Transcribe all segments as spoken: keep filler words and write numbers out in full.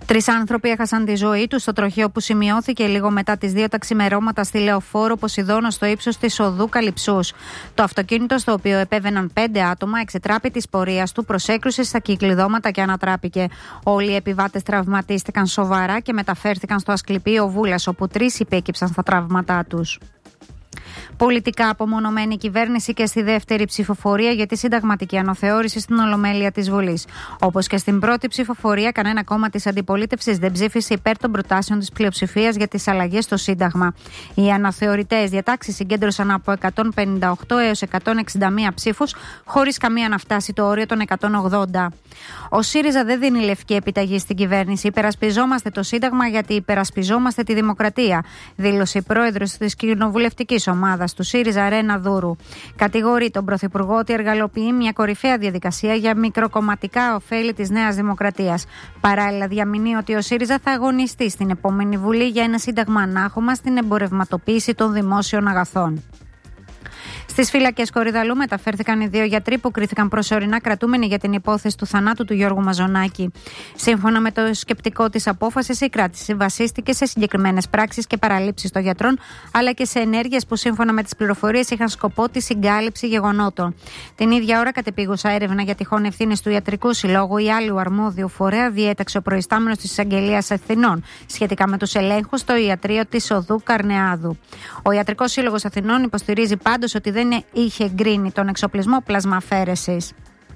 Τρεις άνθρωποι έχασαν τη ζωή τους στο τροχαίο που σημειώθηκε λίγο μετά τις δύο τα ξημερώματα στη Λεωφόρο Ποσειδώνα στο ύψος της οδού Καλυψούς. Το αυτοκίνητο στο οποίο επέβαιναν πέντε άτομα εξετράπη της πορείας του, προσέκρουσε στα κυκλειδώματα και ανατράπηκε. Όλοι οι επιβάτες τραυματίστηκαν σοβαρά και μεταφέρθηκαν στο Ασκληπείο Βούλας, όπου τρεις υπέκυψαν στα τραύματά τους. Πολιτικά απομονωμένη η κυβέρνηση και στη δεύτερη ψηφοφορία για τη συνταγματική αναθεώρηση στην Ολομέλεια της Βουλής. Όπως και στην πρώτη ψηφοφορία, κανένα κόμμα της αντιπολίτευσης δεν ψήφισε υπέρ των προτάσεων της πλειοψηφίας για τις αλλαγές στο Σύνταγμα. Οι αναθεωρητές διατάξεις συγκέντρωσαν από εκατόν πενήντα οκτώ έως εκατόν εξήντα μία ψήφους, χωρίς καμία να φτάσει το όριο των εκατόν ογδόντα. Ο ΣΥΡΙΖΑ δεν δίνει λευκή επιταγή στην κυβέρνηση. Υπερασπιζόμαστε το Σύνταγμα γιατί υπερασπιζόμαστε τη δημοκρατία, δήλωσε η πρόεδρος της κοινοβουλευτικής ομάδας του ΣΥΡΙΖΑ, Ρένα Δούρου. Κατηγορεί τον Πρωθυπουργό ότι εργαλοποιεί μια κορυφαία διαδικασία για μικροκομματικά ωφέλη της Νέας Δημοκρατίας. Παράλληλα, διαμηνύει ότι ο ΣΥΡΙΖΑ θα αγωνιστεί στην επόμενη Βουλή για ένα Σύνταγμα ανάχωμα στην εμπορευματοποίηση των δημόσιων αγαθών. Στις φυλακές Κορυδαλού μεταφέρθηκαν οι δύο γιατροί που κρίθηκαν προσωρινά κρατούμενοι για την υπόθεση του θανάτου του Γιώργου Μαζονάκη. Σύμφωνα με το σκεπτικό της απόφασης, η κράτηση βασίστηκε σε συγκεκριμένες πράξεις και παραλήψεις των γιατρών, αλλά και σε ενέργειες που σύμφωνα με τις πληροφορίες είχαν σκοπό τη συγκάλυψη γεγονότων. Την ίδια ώρα, κατεπίγουσα έρευνα για τυχόν ευθύνες του Ιατρικού Συλλόγου ή άλλου αρμόδιου φορέα διέταξε ο προϊστάμενος της Εισαγγελίας Αθηνών σχετικά με τους ελέγχους στο ιατρείο της οδού Καρνεάδου. Ο Ιατρικός Σύλλογος Αθηνών υποστηρίζει πάντως ότι δεν είχε εγκρίνει τον εξοπλισμό πλασμαφαίρεσης.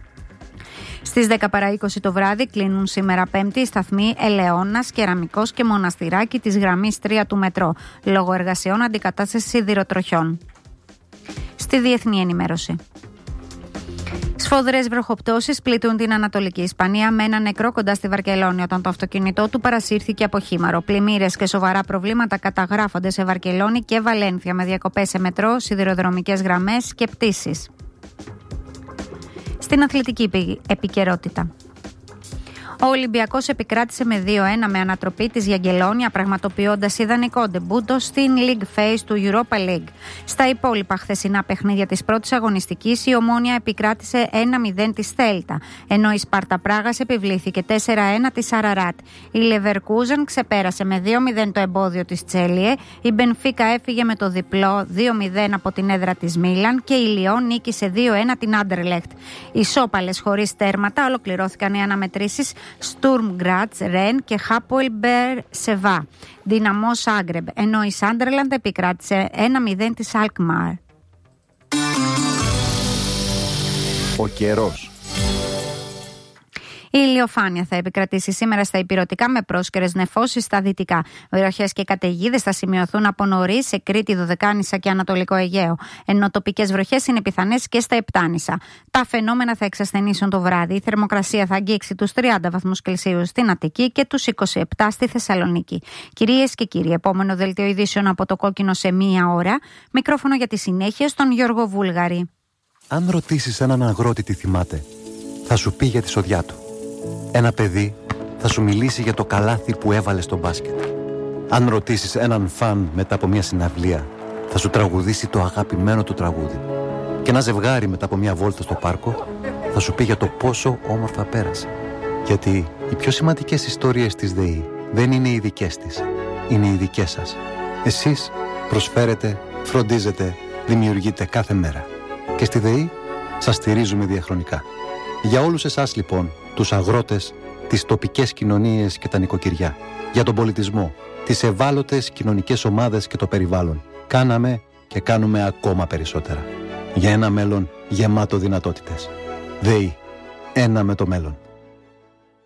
Στις δέκα παρά είκοσι το βράδυ κλείνουν σήμερα Πέμπτη οι σταθμοί Ελαιώνας, Κεραμικός και Μοναστηράκι της γραμμής τρία του μετρό, λόγω εργασιών αντικατάστασης σιδηροτροχιών. Στη διεθνή ενημέρωση. Σφοδρές βροχοπτώσεις πλήττουν την Ανατολική Ισπανία με ένα νεκρό κοντά στη Βαρκελόνη όταν το αυτοκίνητό του παρασύρθηκε από χήμαρο. Πλημμύρες και σοβαρά προβλήματα καταγράφονται σε Βαρκελόνη και Βαλένθια με διακοπές σε μετρό, σιδηροδρομικές γραμμές και πτήσεις. Στην αθλητική επικαιρότητα. Ο Ολυμπιακός επικράτησε με δύο ένα με ανατροπή της Γιαγκελόνια, πραγματοποιώντας ιδανικό ντεμπούτο στην League Phase του Europa League. Στα υπόλοιπα χθεσινά παιχνίδια της πρώτης αγωνιστικής, η Ομόνοια επικράτησε ένα μηδέν της Θέλτα, ενώ η Σπάρτα Πράγας επιβλήθηκε τέσσερα ένα της Αραράτ. Η Leverkusen ξεπέρασε με δύο μηδέν το εμπόδιο της Τσέλιε, η Μπενφίκα έφυγε με το διπλό δύο μηδέν από την έδρα της Μίλαν και η Λιόν νίκησε δύο ένα την Άντερλεχτ. Οι σόπαλες χωρίς τέρματα ολοκληρώθηκαν οι αναμετρήσεις Στουρμ Γκράτς, Ρεν και Χάποελ Μπερ Σεβά, Δυναμό Σάγκρεμπ, ενώ η Σάντερλαντ επικράτησε ένα μηδέν της Αλκμάρ. Ο καιρός. Η ηλιοφάνεια θα επικρατήσει σήμερα στα ηπειρωτικά με πρόσκαιρες νεφώσεις στα δυτικά. Βροχές και καταιγίδες θα σημειωθούν από νωρίς σε Κρήτη, Δωδεκάνησα και Ανατολικό Αιγαίο, ενώ τοπικές βροχές είναι πιθανές και στα Επτάνησα. Τα φαινόμενα θα εξασθενήσουν το βράδυ. Η θερμοκρασία θα αγγίξει τους τριάντα βαθμούς Κελσίου στην Αττική και τους είκοσι επτά στη Θεσσαλονίκη. Κυρίες και κύριοι, επόμενο δελτίο ειδήσεων από το Κόκκινο σε μία ώρα. Μικρόφωνο για τη συνέχεια στον Γιώργο Βούλγαρη. Αν ρωτήσεις έναν αγρότη τι θυμάται, θα σου πει για τη σοδιά του. Ένα παιδί θα σου μιλήσει για το καλάθι που έβαλε στο μπάσκετ. Αν ρωτήσεις έναν φαν μετά από μια συναυλία, θα σου τραγουδήσει το αγαπημένο του τραγούδι. Και ένα ζευγάρι μετά από μια βόλτα στο πάρκο θα σου πει για το πόσο όμορφα πέρασε. Γιατί οι πιο σημαντικές ιστορίες της ΔΕΗ δεν είναι οι δικές της, είναι οι δικές σας. Εσείς προσφέρετε, φροντίζετε, δημιουργείτε κάθε μέρα. Και στη ΔΕΗ σας στηρίζουμε διαχρονικά. Για όλους εσάς λοιπόν, τους αγρότες, τις τοπικές κοινωνίες και τα νοικοκυριά, για τον πολιτισμό, τις ευάλωτες κοινωνικές ομάδες και το περιβάλλον, κάναμε και κάνουμε ακόμα περισσότερα. Για ένα μέλλον γεμάτο δυνατότητες. ΔΕΗ, ένα με το μέλλον.